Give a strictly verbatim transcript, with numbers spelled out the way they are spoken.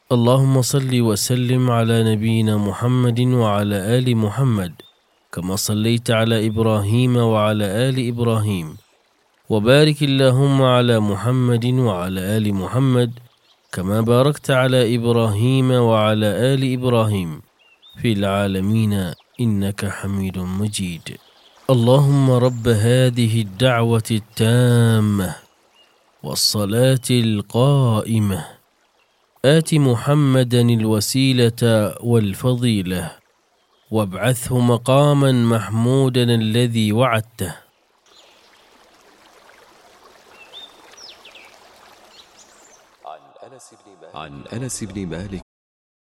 اللهم صل وسلم على نبينا محمد وعلى آل محمد كما صليت على إبراهيم وعلى آل إبراهيم، وبارك اللهم على محمد وعلى آل محمد كما باركت على إبراهيم وعلى آل إبراهيم في العالمين إنك حميد مجيد. اللهم رب هذه الدعوة التامة والصلاة القائمة آت محمدا الوسيلة والفضيلة وابعثه مقاما محمودا الذي وعدته. عن أنس بن مالك